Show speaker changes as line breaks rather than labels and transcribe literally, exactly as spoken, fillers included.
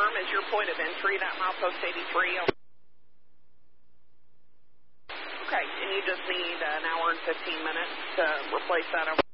confirm as your point of entry, that milepost eighty-three. Okay, and you just need an hour and fifteen minutes to replace that over.